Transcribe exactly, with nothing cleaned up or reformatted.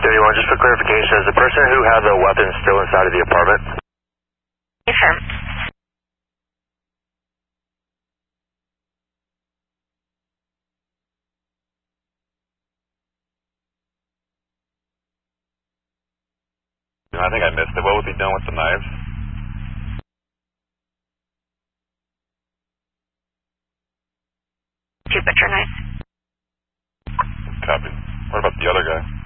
thirty-one, just for clarification, is the person who had the weapon still inside of the apartment? Affirm. I think I missed it. What was he doing with the knives? Two butcher knives. Copy. What about the other guy?